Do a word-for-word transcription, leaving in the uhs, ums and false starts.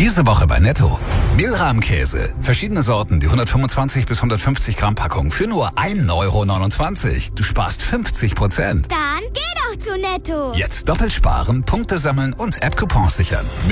Diese Woche bei Netto. Mehlrahmkäse. Verschiedene Sorten, die hundertfünfundzwanzig bis hundertfünfzig Gramm Packung für nur ein Euro neunundzwanzig. Du sparst fünfzig Prozent. Dann geh doch zu Netto. Jetzt doppelt sparen, Punkte sammeln und App-Coupons sichern.